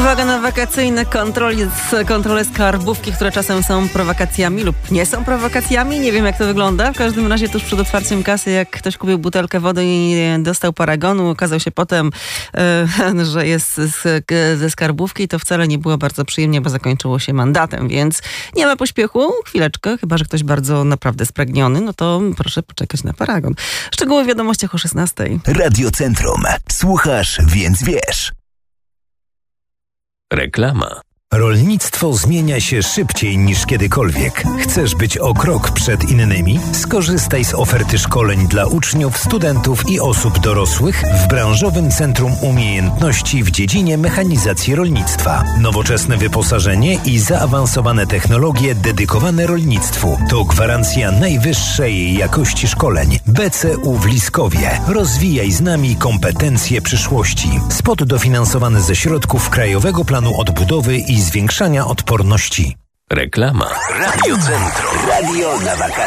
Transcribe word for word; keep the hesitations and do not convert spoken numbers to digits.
Uwaga na wakacyjne kontroli, kontrole skarbówki, które czasem są prowokacjami lub nie są prowokacjami. Nie wiem, jak to wygląda. W każdym razie tuż przed otwarciem kasy, jak ktoś kupił butelkę wody i dostał paragonu, okazał się potem, e, że jest z, ze skarbówki, to wcale nie było bardzo przyjemnie, bo zakończyło się mandatem, więc nie ma pośpiechu. Chwileczkę, chyba że ktoś bardzo naprawdę spragniony, no to proszę poczekać na paragon. Szczegóły w wiadomościach o szesnastej. Radio Centrum. Słuchasz, więc wiesz. Reklama. Rolnictwo zmienia się szybciej niż kiedykolwiek. Chcesz być o krok przed innymi? Skorzystaj z oferty szkoleń dla uczniów, studentów i osób dorosłych w branżowym Centrum Umiejętności w dziedzinie mechanizacji rolnictwa. Nowoczesne wyposażenie i zaawansowane technologie dedykowane rolnictwu to gwarancja najwyższej jakości szkoleń. B C U w Liskowie. Rozwijaj z nami kompetencje przyszłości. Spot dofinansowany ze środków Krajowego Planu Odbudowy i zwiększania odporności. Reklama. Radio Centrum. Radio na wakacje.